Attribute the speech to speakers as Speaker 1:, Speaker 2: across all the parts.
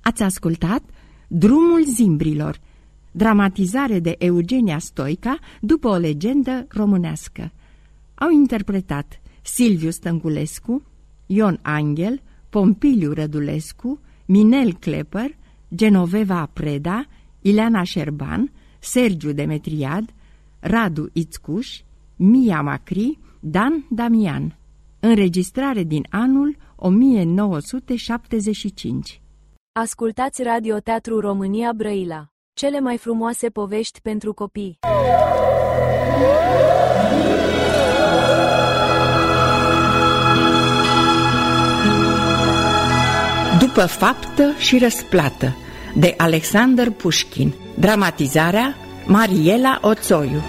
Speaker 1: Ați ascultat Drumul Zimbrilor, dramatizare de Eugenia Stoica după o legendă românească. Au interpretat Silviu Stănculescu, Ion Anghel, Pompiliu Rădulescu, Minel Klepper, Genoveva Preda, Ileana Șerban, Sergiu Demetriad, Radu Ițcuș, Mia Macri, Dan Damian. Înregistrare din anul 1975.
Speaker 2: Ascultați Radioteatru România Brăila. Cele mai frumoase povești pentru copii.
Speaker 1: După faptă și răsplată, de Alexander Pușkin. Dramatizarea Mariela Oțoiu.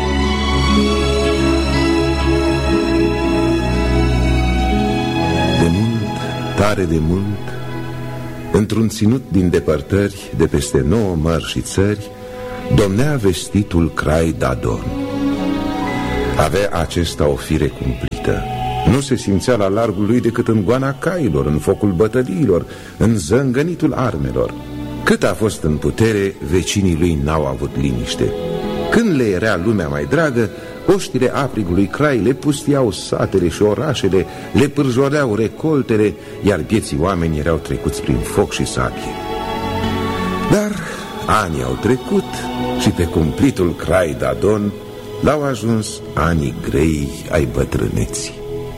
Speaker 3: De mult, tare de mult, într-un ținut din depărtări, de peste 9 mări și țări, domnea vestitul Crai Dadon. Avea acesta o fire cumplită. Nu se simțea la largul lui decât în goana cailor, în focul bătăliilor, în zângănitul armelor. Cât a fost în putere, vecinii lui n-au avut liniște. Când le era lumea mai dragă, oștile aprigului Crai le pustiau satele și orașele, le pârjoleau recoltele, iar vieții oameni erau trecuți prin foc și sabie. Dar anii au trecut și pe cumplitul Crai Dadon l-au ajuns anii grei ai bătrâneții.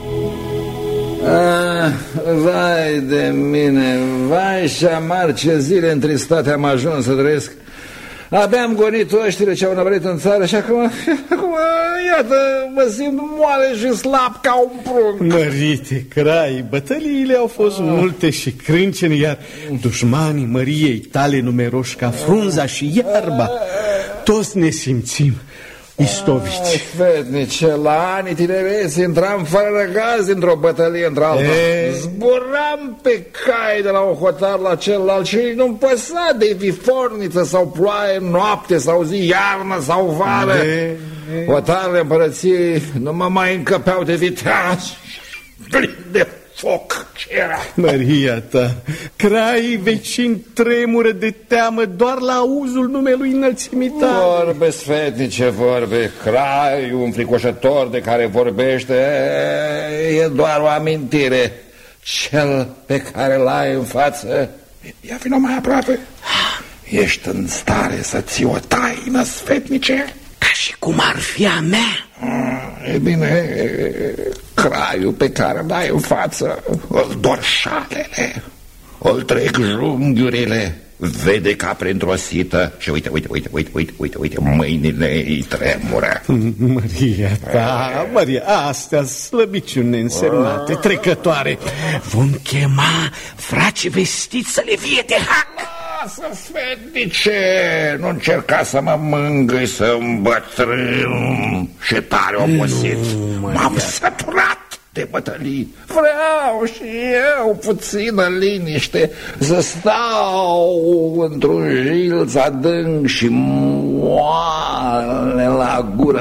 Speaker 4: Vai de mine, vai și amar, ce zile întristate am ajuns să trăiesc. Abia am gonit oștile ce au năvărit în țară și acum, iată, mă simt moale și slab ca un prunc.
Speaker 5: Mărite, Crai, bătăliile au fost multe și crâncene, iar dușmanii măriei tale numeroși ca frunza și iarba. Toți ne simțim istoviți.
Speaker 4: Fetnice, la anii tinereții intram fără răgaz într-o bătălie într-alta. Zburam pe cai de la un hotar la celălalt și nu-mi păsa de viforniță sau ploaie, noapte sau zi, iarnă sau vară. Hotarele împărăției nu mă mai încăpeau de viteaz, plin de foc ce era.
Speaker 5: Maria ta, Crai vecin tremură de teamă doar la auzul numelui înălțimii tale.
Speaker 4: Vorbe, sfetnice, vorbe. Crai, un fricoșător de care vorbește, e doar o amintire. Cel pe care l-ai în față, ia vină mai aproape. Ești în stare să ții o taină, sfetnice?
Speaker 6: Ca și cum ar fi a mea.
Speaker 4: E bine, Craiul pe care l-ai în față, îl dor șalele, îl trec junghiurile, vede ca printr-o sită și uite, mâinile îi tremură.
Speaker 5: Maria ta, Maria, astea slăbiciuni neînsemnate, trecătoare.
Speaker 6: Vom chema frații vestiți să le vie de hac.
Speaker 4: Lasă, sfetnice, nu încerca să mă mângâi, să îmbătrân și tare obosit. M-am săturat de bătălii. Vreau și eu puțină liniște, să stau într-un jilț adânc și moale la gura.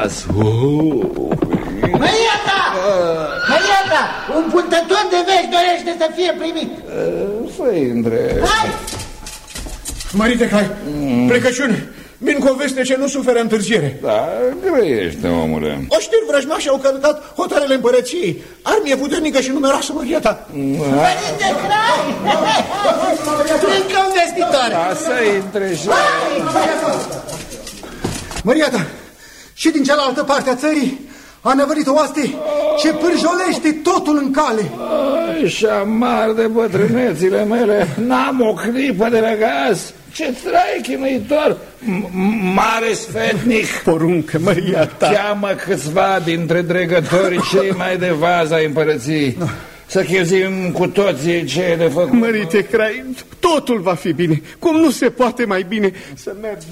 Speaker 7: Marieta! Marieta! Un purtător de vești dorește să fie primit.
Speaker 4: Să intre.
Speaker 7: Hai!
Speaker 8: Mărite Crai, plecăciune. Min cu o veste ce nu suferă întârziere.
Speaker 4: Da, grăiește, omule.
Speaker 8: Oștiri vrăjmași au călcat hotarele împărăției. Armie puternică și numeroasă, Marieta.
Speaker 7: Mărite Crai! Plincă un vestitor.
Speaker 4: Da, să intre și...
Speaker 8: Marieta, și din cealaltă parte a țării a năvărit o oaste ce pârjolește totul în cale.
Speaker 4: Ai, și amar de bătrânețile mele, n-am o clipă de răgaz. Ce trai chinuitor, mare sfetnic.
Speaker 5: Poruncă, Maria ta.
Speaker 4: Cheamă câțiva dintre dregătorii cei mai de vază ai împărăției, să chezim cu toții ce e de făcut.
Speaker 5: Mărite Crai, totul va fi bine. Cum nu se poate mai bine să mergem.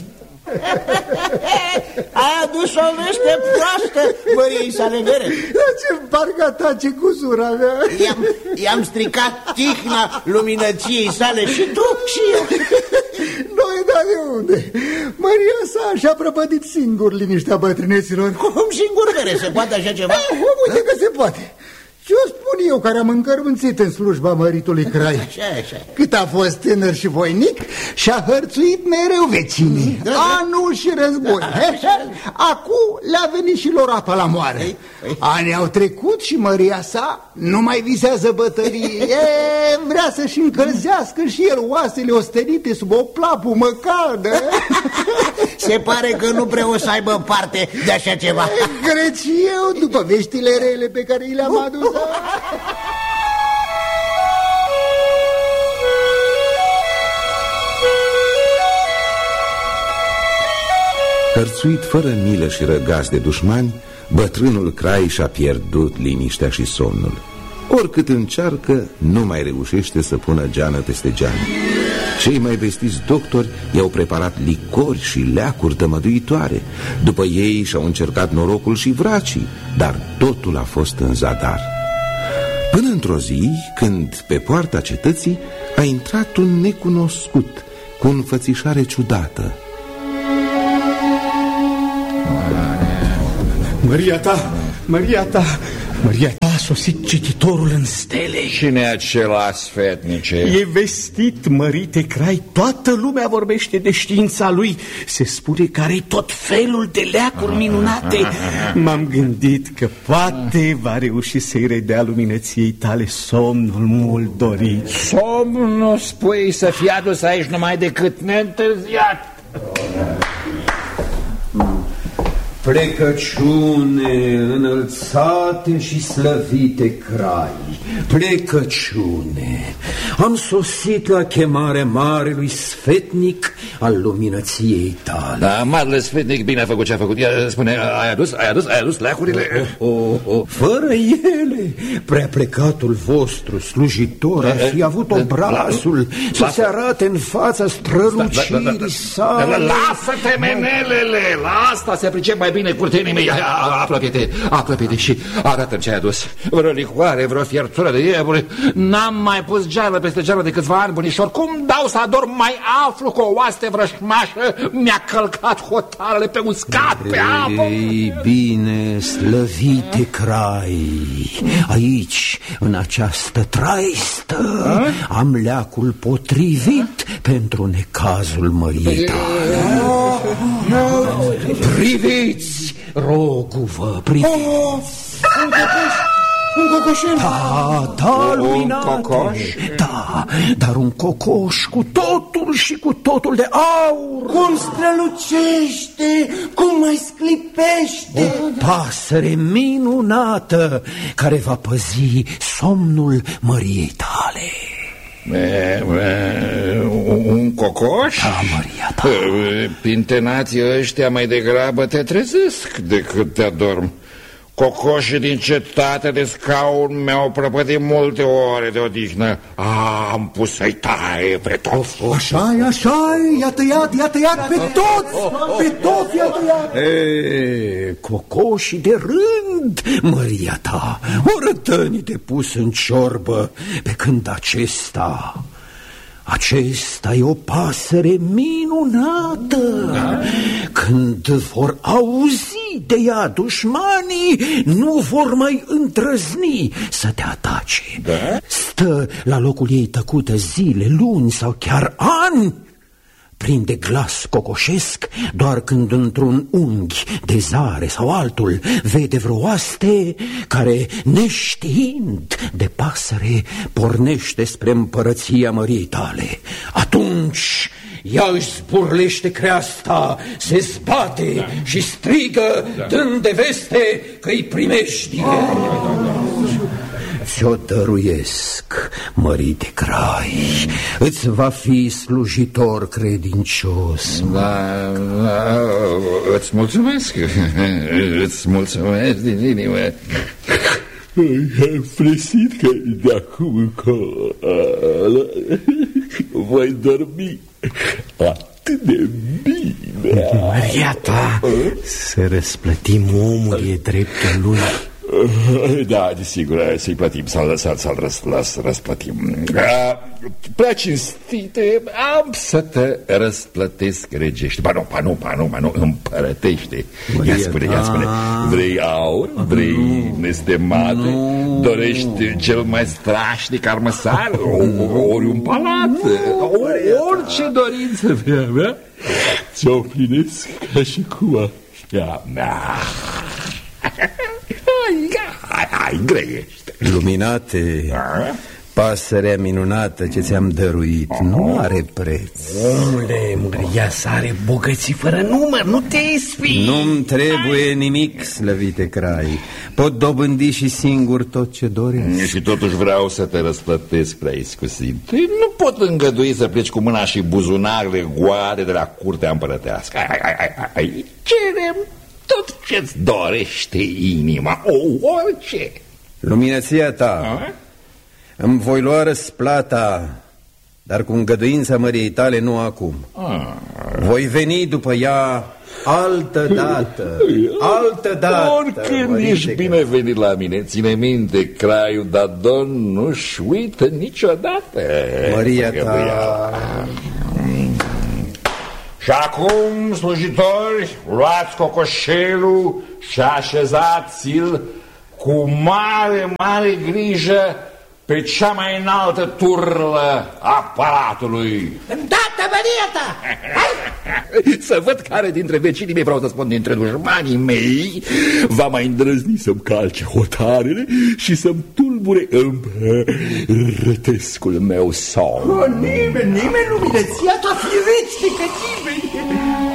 Speaker 7: Ai adus o veste proastă măriei sale mere.
Speaker 8: Ce parcă ta, ce cuzura mea.
Speaker 7: I-am stricat tihna luminăției sale și tu și eu.
Speaker 8: Noi, dar de unde? Maria sa și-a prăpădit singur liniștea bătrâneților.
Speaker 7: Cum singur mere? Se poate așa ceva?
Speaker 8: Uite că se poate. Ce-o spun eu care am încărbunțit în slujba măritului Crai?
Speaker 7: Așa.
Speaker 8: Cât a fost tânăr și voinic și-a hărțuit mereu vecinii, anul și război. Acum le-a venit și lor apa la moare. Anii au trecut și măria sa nu mai visează bătării. Vrea să-și încălzească și el oasele ostenite sub o plapă măcardă.
Speaker 7: Se pare că nu prea o să aibă parte de așa ceva.
Speaker 8: Cred și eu, după veștile rele pe care i le-am adus.
Speaker 3: Hărțuit fără milă și răgaz de dușmani, bătrânul Crai și-a pierdut liniștea și somnul. Oricât încearcă, nu mai reușește să pună geană peste geană. Cei mai vestiți doctori i-au preparat licori și leacuri tămăduitoare. După ei și-au încercat norocul și vracii, dar totul a fost în zadar. Până într-o zi, când pe poarta cetății a intrat un necunoscut cu înfățișare ciudată.
Speaker 5: Măria ta, Măria ta, Măria ta, a sosit cititorul în stele.
Speaker 4: Cine e acela, sfetnice?
Speaker 5: E vestit, mărite Crai, toată lumea vorbește de știința lui. Se spune că are tot felul de leacuri minunate. M-am gândit că poate va reuși să-i redea luminăției tale somnul mult dorit.
Speaker 4: Somnul, spui, să fie adus aici numai decât neîntârziat.
Speaker 9: Plecăciune, înălțate și slăvite Crai, plecăciune. Am sosit la chemarea marelui sfetnic al luminăției tale.
Speaker 4: Da, marele sfetnic bine a făcut ce a făcut. Spune, ai adus leacurile?
Speaker 9: Fără ele, prea plecatul vostru slujitor ar fi avut obrazul să se arate în fața strălucirii sale.
Speaker 4: Lasă-te, menelele, la asta se pricep mai bine curtenii mei. Apropie-te și arată-mi ce ai adus. Vreo licoare, vreo fiertură de iepure. N-am mai pus geală peste geală de câțiva ani, bunișor. Cum dau să adorm, mai aflu că o oaste vrășmașă mi-a călcat hotarele pe uscat, pe apă.
Speaker 9: Ei bine, slăvite Crai, aici, în această traistă, am leacul potrivit pentru necazul măriei tale. Priviți, rogu-vă, priviți.
Speaker 8: Un cocoșel?
Speaker 9: Da, luminate. Un cocoș? Da, dar un cocoș cu totul și cu totul de aur.
Speaker 7: Cum strălucește, cum mai sclipește.
Speaker 9: O pasăre minunată care va păzi somnul măriei tale.
Speaker 4: Un cocoș?
Speaker 9: Da, Măria ta.
Speaker 4: Pintenații ăștia mai degrabă te trezesc decât te adorm. Cocoșii din cetate de scaun mi-au prăpădit multe ore de odihnă. Am pus să-i taie pe toți.
Speaker 8: Așa-i, așa-i, i-a tăiat pe toți, i-a tăiat.
Speaker 9: Cocoșii de rând, Măria ta, o rătăni de pus în ciorbă, pe când acesta e o pasăre minunată. Da. Când vor auzi de ea dușmanii, nu vor mai îndrăzni să te atace. Da? Stă la locul ei tăcută zile, luni sau chiar ani. Prinde glas cocoșesc doar când într-un unghi de zare sau altul vede vreo oaste care, neștiind de pasăre, pornește spre împărăția măriei tale. Atunci ea își zburlește creasta, se zbate și strigă, dând de veste că îi primești. Ți-o dăruiesc, mărite Crai, îți va fi slujitor credincios.
Speaker 4: Da, îți mulțumesc, îți mulțumesc din inimă.
Speaker 10: Am presit că de acum încolo voi dormi atât de bine.
Speaker 5: Măria ta, să răsplătim omul, e dreptul lui.
Speaker 10: Da, desigur, să-i plătim, să-l răsplătim.
Speaker 4: prea cinstite, am să te răsplătesc regește. Ba nu, împărătește. Ia spune, vrei aur, vrei nestemate, dorești cel mai strașnic armăsar, ori un palat, orice dorință vrea mea, ți-o plinesc ca și cu așa mea. Hai, grăiește.
Speaker 11: Luminate, pasărea minunată ce ți-am dăruit nu are preț.
Speaker 6: Omule, măria are bogății fără număr, nu te ispi.
Speaker 11: Nu-mi trebuie nimic, slăvite Crai. Pot dobândi și singur tot ce doresc.
Speaker 4: Și totuși vreau să te răsplătesc prea iscusit. Nu pot îngădui să pleci cu mâna și buzunarele goale de la curtea împărătească. Hai, cerem tot ce-ți dorește inima, orice.
Speaker 11: Luminăția ta, îmi voi lua răsplata, dar cu îngăduința măriei tale nu acum. Voi veni după ea altă dată.
Speaker 4: Oricând ești binevenit la mine. Ține minte, Craiul Dadon nu-și uită niciodată
Speaker 11: măria ta.
Speaker 4: Și acum, slujitori, luați cocoșelul și așezați-l cu mare grijă pe cea mai înaltă turlă a palatului.
Speaker 7: Îndată, măria ta!
Speaker 4: Să văd care dintre vecinii mei, vreau să spun dintre dușmanii mei, va mai îndrăzni să-mi calce hotarele și să-mi tulbure împărătescul meu somn.
Speaker 7: Nimeni, luminăția ta, firește că nimeni.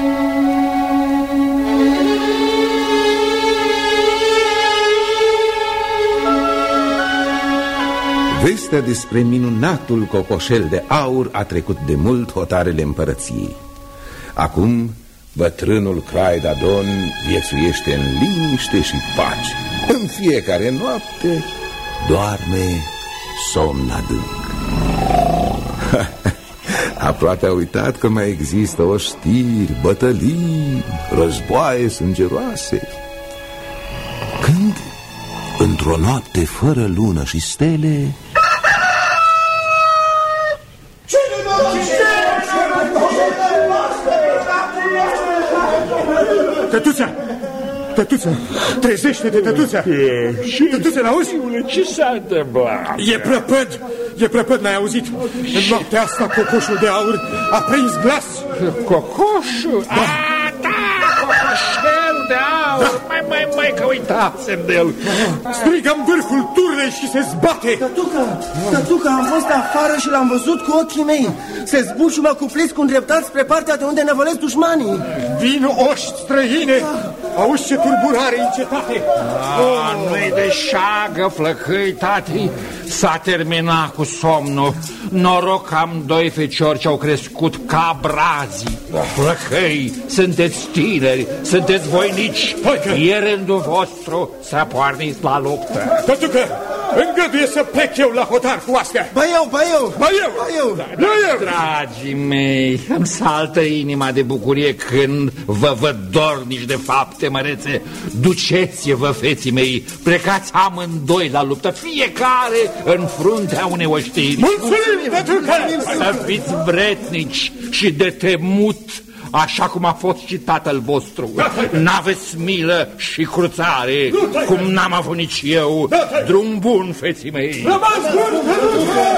Speaker 3: Vestea despre minunatul cocoșel de aur a trecut de mult hotarele împărăției. Acum bătrânul Crai Dadon viețuiește în liniște și pace. În fiecare noapte doarme somn adânc. Aproape a uitat că mai există oștiri, bătălii, războaie sângeroase. Când, într-o noapte fără lună și stele,
Speaker 12: Tătuța, trezește-te, Tătuța. Tătuța, l-auzi?
Speaker 4: Ce s-a întâmplat?
Speaker 12: E prăpăd, n-ai auzit? În noaptea asta cocoșul de aur a prins glas.
Speaker 4: Cocoșul? Da, cocoșel de aur. Mai că uitasem de el.
Speaker 12: Strigă în vârful turnei și se zbate.
Speaker 13: Tătuca, am fost afară și l-am văzut cu ochii mei. Se zbut și mă cupliți cu îndreptat spre partea de unde năvălesc dușmanii.
Speaker 12: Vin oști străine. Auzi ce turburare în cetate.
Speaker 4: Nu-i de șagă, flăcăi, tati. S-a terminat cu somnul. Noroc că am doi feciori ce au crescut ca brazii. Flăcăi, sunteți tineri, sunteți voinici. E rândul vostru să porniți la luptă.
Speaker 12: Tătucă, îngăduie să plec eu la hotar cu astea.
Speaker 13: Ba eu.
Speaker 4: Dragii mei, îmi saltă inima de bucurie când vă văd dornici de fapte mărețe. Duceți-vă, feții mei, plecați amândoi la luptă, fiecare în fruntea unei oștiri.
Speaker 12: Mulțumim, Tătucă!
Speaker 4: Să fiți vretnici și de temut, așa cum a fost și tatăl vostru. N-aveți milă și cruțare, cum n-am avut nici eu. Drum bun, feții mei!